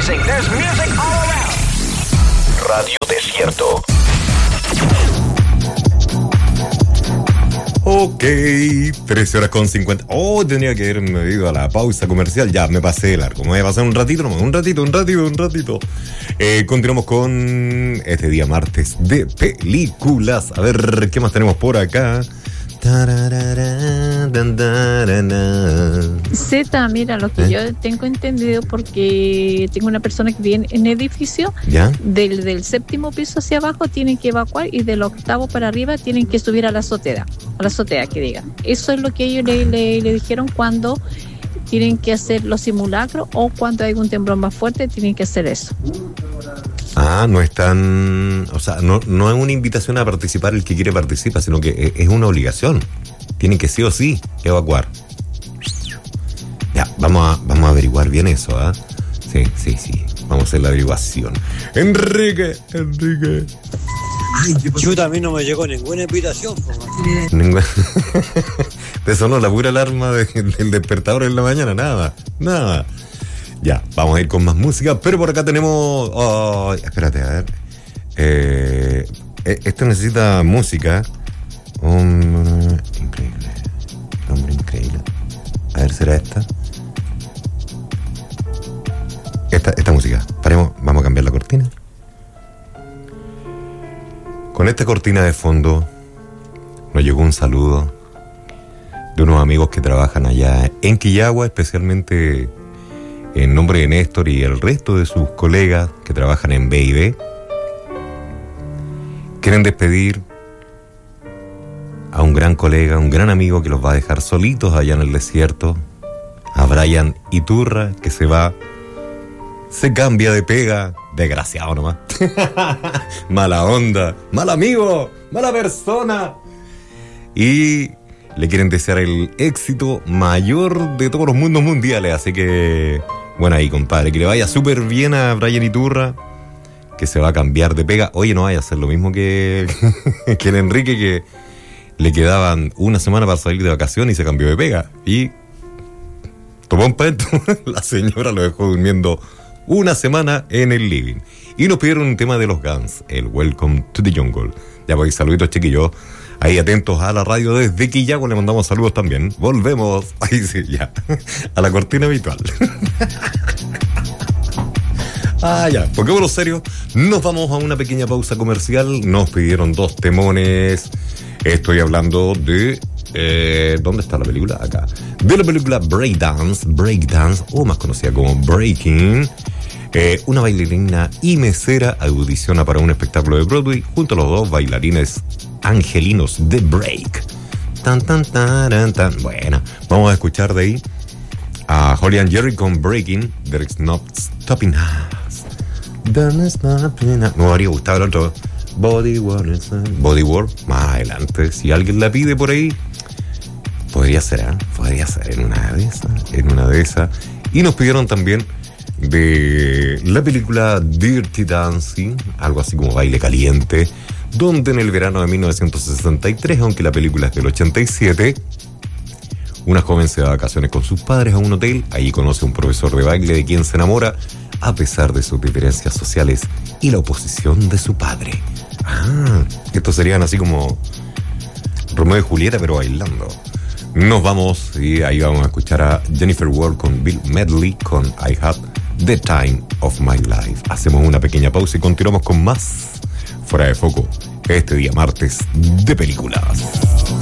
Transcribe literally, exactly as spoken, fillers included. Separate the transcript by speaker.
Speaker 1: Advertising. There's music all around. Radio Desierto.
Speaker 2: Ok, trece horas con cincuenta. Oh, tenía que haberme ido a la pausa comercial. Ya, me pasé de largo. Me voy a pasar un ratito nomás. Un ratito, un ratito, un ratito. Eh, continuamos con este día martes de películas. A ver, ¿qué más tenemos por acá?
Speaker 3: Z, mira, lo que ¿Eh? yo tengo entendido, porque tengo una persona que viene en edificio,
Speaker 2: ¿ya?
Speaker 3: Del, del séptimo piso hacia abajo tienen que evacuar y del octavo para arriba tienen que subir a la azotea, a la azotea que diga. Eso es lo que ellos le, le, le dijeron cuando tienen que hacer los simulacros o cuando hay un temblor más fuerte tienen que hacer eso.
Speaker 2: Ah, no es tan... O sea, no, no es una invitación a participar el que quiere participar, sino que es una obligación. Tienen que sí o sí evacuar. Ya, vamos a, vamos a averiguar bien eso, ¿ah? ¿eh? Sí, sí, sí. Vamos a hacer la averiguación. Enrique, Enrique.
Speaker 4: Ay, chuta, a mí no me llegó ninguna invitación.
Speaker 2: Ninguna... Te sonó la pura alarma de, del despertador en la mañana. Nada, nada. Ya, vamos a ir con más música, pero por acá tenemos... Oh, espérate, a ver. Eh, esto necesita música. Um, increíble. Hombre, increíble. A ver, ¿será esta? Esta, esta música. Paremos, vamos a cambiar la cortina. Con esta cortina de fondo nos llegó un saludo de unos amigos que trabajan allá en Quillagua, especialmente... en nombre de Néstor y el resto de sus colegas que trabajan en B y B, quieren despedir a un gran colega, un gran amigo que los va a dejar solitos allá en el desierto, a Brian Iturra, que se va, se cambia de pega, desgraciado nomás, mala onda, mal amigo, mala persona, y le quieren desear el éxito mayor de todos los mundos mundiales, así que... Bueno ahí, compadre, que le vaya súper bien a Brian Iturra, que se va a cambiar de pega. Oye, no vaya a hacer lo mismo que, que el Enrique, que le quedaban una semana para salir de vacaciones y se cambió de pega. Y tomó un peto, la señora lo dejó durmiendo una semana en el living. Y nos pidieron un tema de los Guns, el Welcome to the Jungle. Ya pues, saluditos chiquillos. Ahí atentos a la radio desde Quillagua, le mandamos saludos también. Volvemos, ahí sí, ya, a la cortina habitual. Ah, ya, pongámonos serios. Nos vamos a una pequeña pausa comercial. Nos pidieron dos temones. Estoy hablando de... Eh, ¿Dónde está la película? Acá. De la película Breakdance, Breakdance, o más conocida como Breaking. Eh, una bailarina y mesera audiciona para un espectáculo de Broadway junto a los dos bailarines angelinos de Break. Tan, tan, tan, tan. Bueno, vamos a escuchar de ahí a Holly and Jerry con Breaking. There's no stopping us. There's no stopping us. Me habría gustado el otro. Body War. Body War. Más adelante. Si alguien la pide por ahí, podría ser, ¿eh? Podría ser en una de esas. En una de esas. Y nos pidieron también de la película Dirty Dancing, algo así como Baile Caliente, donde en el verano de mil novecientos sesenta y tres, aunque la película es del ochenta y siete, una joven se da vacaciones con sus padres a un hotel. Ahí conoce a un profesor de baile de quien se enamora a pesar de sus diferencias sociales y la oposición de su padre. Ah, estos serían así como Romeo y Julieta, pero bailando. Nos vamos y ahí vamos a escuchar a Jennifer Ward con Bill Medley con I Had the Time of My Life. Hacemos una pequeña pausa y continuamos con más Fuera de Foco este día martes de películas.